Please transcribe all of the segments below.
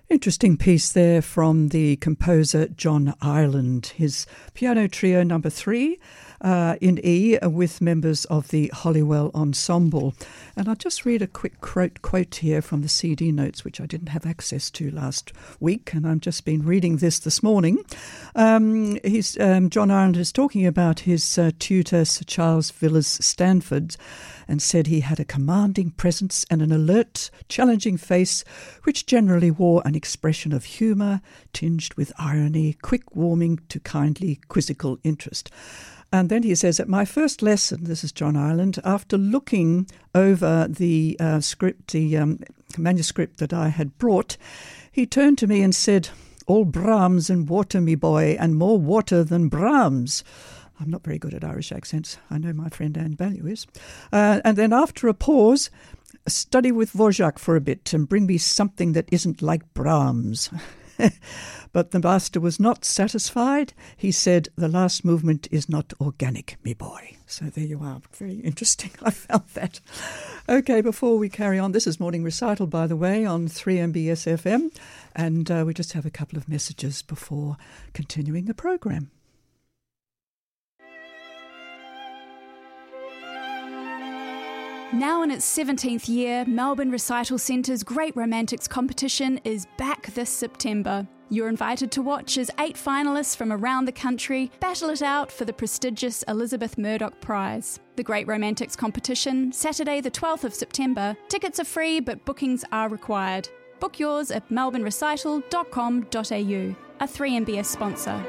Interesting piece there from the composer John Ireland, his piano trio number 3 in E with members of the Holywell Ensemble. And I'll just read a quick quote here from the CD notes, which I didn't have access to last week, and I've just been reading this morning. John Ireland is talking about his tutor, Sir Charles Villiers Stanford, and said he had a commanding presence and an alert, challenging face, which generally wore an expression of humour, tinged with irony, quick warming to kindly quizzical interest. And then he says, at my first lesson, this is John Ireland, after looking over the manuscript that I had brought, he turned to me and said, "All Brahms and water, me boy, and more water than Brahms." I'm not very good at Irish accents. I know my friend Anne Ballew is. And then after a pause, study with Dvorak for a bit and bring me something that isn't like Brahms. But the master was not satisfied. He said, "The last movement is not organic, me boy." So there you are. Very interesting. I found that. Okay, before we carry on, this is Morning Recital, by the way, on 3MBS FM. And we just have a couple of messages before continuing the programme. Now in its 17th year, Melbourne Recital Centre's Great Romantics competition is back this September. You're invited to watch as 8 finalists from around the country battle it out for the prestigious Elizabeth Murdoch Prize. The Great Romantics competition, Saturday the 12th of September. Tickets are free, but bookings are required. Book yours at melbournerecital.com.au, a 3MBS sponsor.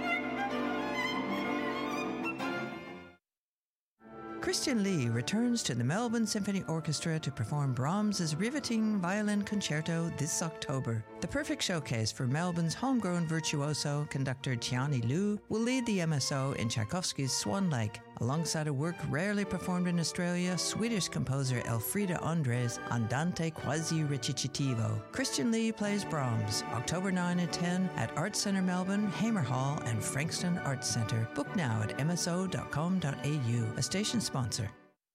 Christian Lee returns to the Melbourne Symphony Orchestra to perform Brahms's riveting violin concerto this October. The perfect showcase for Melbourne's homegrown virtuoso, conductor Tiani Liu will lead the MSO in Tchaikovsky's Swan Lake, alongside a work rarely performed in Australia, Swedish composer Elfrida Andres, Andante quasi recitativo. Christian Lee plays Brahms, October 9 and 10 at Arts Centre Melbourne, Hamer Hall and Frankston Arts Centre. Book now at mso.com.au, a station sponsor.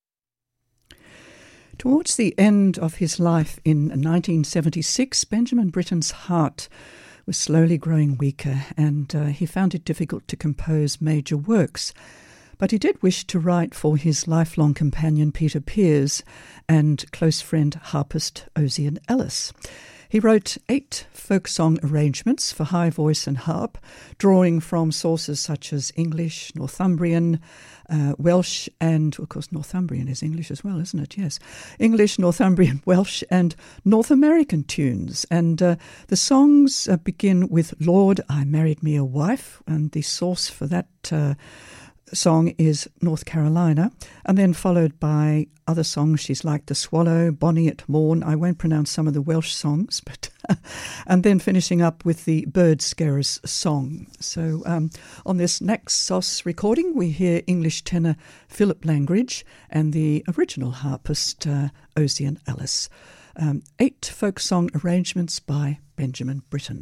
Towards the end of his life in 1976, Benjamin Britten's heart was slowly growing weaker, and he found it difficult to compose major works. But he did wish to write for his lifelong companion Peter Pears and close friend harpist Ozian Ellis. He wrote 8 folk song arrangements for high voice and harp, drawing from sources such as English, Northumbrian, Welsh, and, of course, Northumbrian is English as well, isn't it? Yes. English, Northumbrian, Welsh, and North American tunes. And the songs begin with "Lord, I Married Me a Wife," and the source for that song is North Carolina, and then followed by other songs. She's Like the Swallow, Bonnie at Morn. I won't pronounce some of the Welsh songs, but and then finishing up with the Bird Scarers song. So on this Naxos recording, we hear English tenor Philip Langridge and the original harpist Ozian Ellis. 8 folk song arrangements by Benjamin Britten.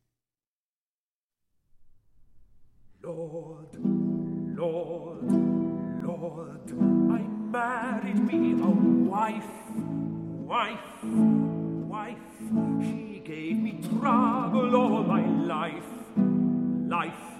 Lord, Lord, Lord, I married me a wife. She gave me trouble all my life.